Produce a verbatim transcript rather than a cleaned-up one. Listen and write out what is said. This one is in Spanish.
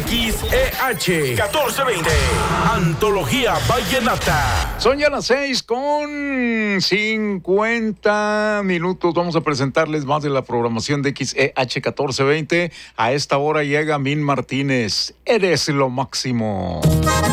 X E H catorce veinte, Antología Vallenata. Son ya las seis con cincuenta minutos. Vamos a presentarles más de la programación de X E H catorce veinte. A esta hora llega Min Martínez. Eres lo máximo.